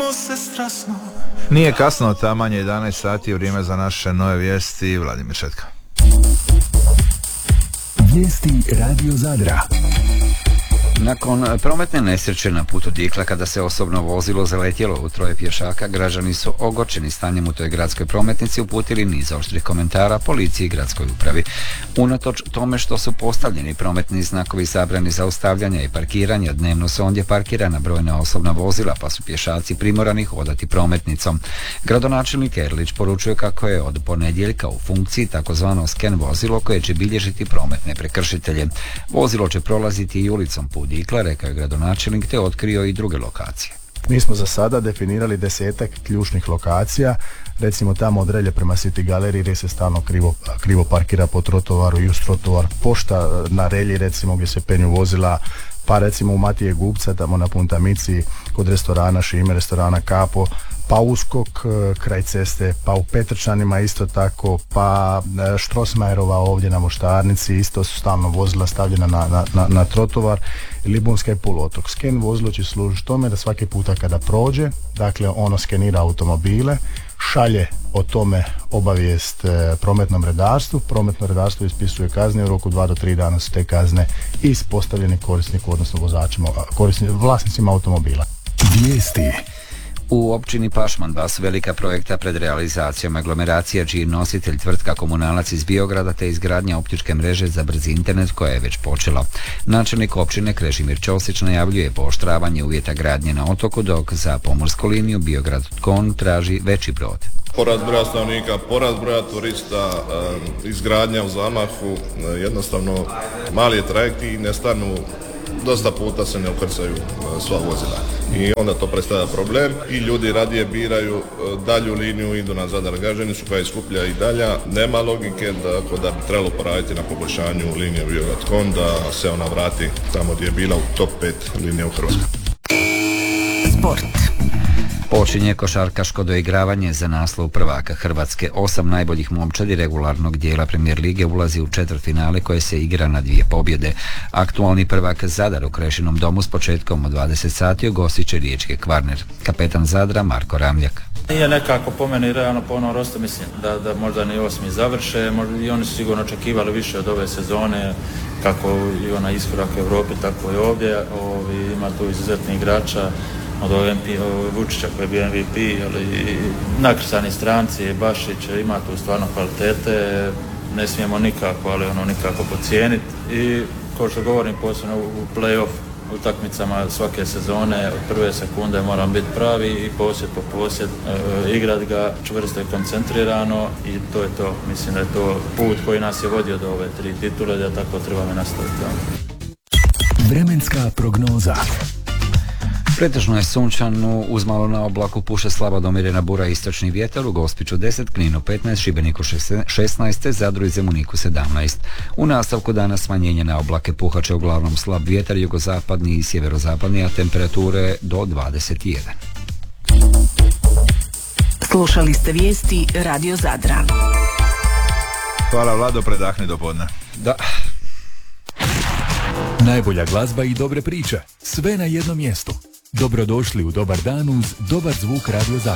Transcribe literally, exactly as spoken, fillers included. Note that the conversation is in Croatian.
se strasno. Nije kasno, taman je jedanaest sati, vrijeme za naše nove vijesti. Vladimir Šetka. Vijesti Radio Zadra. Nakon prometne nesreće na putu Dikla kada se osobno vozilo zaletjelo u troje pješaka, građani su ogorčeni stanjem u toj gradskoj prometnici uputili niz oštrih komentara policiji i gradskoj upravi. Unatoč tome što su postavljeni prometni znakovi zabrani zaustavljanja i parkiranja, dnevno se ondje parkirana brojna osobna vozila, pa su pješaci primorani hodati prometnicom. Gradonačelnik Erlić poručuje kako je od ponedjeljka u funkciji takozvano sken vozilo koje će bilježiti prometne prekršitelje. Vozilo će prolaziti i ulicom Put Dikla, rekao je gradonačelnik, te otkrio i druge lokacije. Mi smo za sada definirali desetak ključnih lokacija, recimo tamo od Relje prema City Galeriji gdje se stalno krivo, krivo parkira po trotovaru i uz trotovar, pošta na Relji recimo gdje se penju vozila, pa recimo u Matije Gubca tamo na Puntamici kod restorana Šime, restorana Kapo, pa Uskok kraj ceste, pa u Petrčanima isto tako, pa Štrosmajerova ovdje na Moštarnici isto su stalno vozila stavljena na, na, na, na trotovar, Libunska i poluotok. Sken vozilo će služiti tome da svaki puta kada prođe, dakle ono skenira automobile, šalje o tome obavijest e, prometnom redarstvu, prometno redarstvo ispisuje kazne, u roku dva do tri dana su te kazne ispostavljeni korisniku, odnosno vozačima, korisni, vlasnicima automobila. Vijesti. U općini Pašman dva su velika projekta pred realizacijom aglomeracija čiji nositelj tvrtka Komunalac iz Biograda te izgradnja optičke mreže za brzi internet koja je već počela. Načelnik općine Krešimir Ćosić najavljuje pooštravanje uvjeta gradnje na otoku, dok za pomorsku liniju Biograd-Tkon traži veći brod. Porast broja stanovnika, porast broja turista, izgradnja u zamahu, jednostavno mali je trajekt i ne stanu, dosta puta se ne ukrcaju sva vozila. I onda to predstavlja problem i ljudi radije biraju dalju liniju, idu na Zadar Gaženicu koja je skuplja i dalja. Nema logike da, da bi trebalo poraditi na poboljšanju linije Biograd-Tkon, da se ona vrati tamo gdje je bila u top pet linije u Hrvatskoj. Sport. Počinje košarkaško doigravanje za naslov prvaka Hrvatske. Osam najboljih momčadi regularnog dijela Premijer lige ulazi u četvrtfinale koje se igra na dvije pobjede. Aktualni prvak Zadar u Krešinom domu s početkom od dvadeset sati ugostit će riječki Kvarner. Kapetan Zadra Marko Ramljak. Nije nekako po meni realno po onom rostu, mislim da, da možda ni osmi završe, možda i oni su sigurno očekivali više od ove sezone, kako i ona iskorak u Europi, tako i ovdje. Ovi, ima tu izuzetnih igrača, od ovog Vučića koji je bio M V P, ali nakrsani stranci, Bašić, ima tu stvarno kvalitete, ne smijemo nikako, ali ono nikako podcijeniti. I kao što govorim, posebno u play-off utakmicama svake sezone, od prve sekunde moram biti pravi i posjed po posjed, e, igrat ga čvrsto i koncentrirano i to je to. Mislim da je to put koji nas je vodio do ove tri titule, da tako trebamo nastaviti. Vremenska prognoza. Pretežno je sunčano, uz malo na oblaku puše slaba do umjerena bura istočni vjetar, u Gospiću deset, Kninu petnaest, Šibeniku šesnaest, Zadru i Zemuniku sedamnaest. U nastavku dana smanjenje na oblake, puhaće uglavnom slab vjetar, jugozapadni i sjeverozapadni, a temperature do dvadeset jedan. Slušali ste vijesti Radio Zadra. Hvala Vlado, predahni do podne. Da. Najbolja glazba i dobre priče, sve na jednom mjestu. Dobrodošli u Dobar dan uz dobar zvuk Radio Zadra.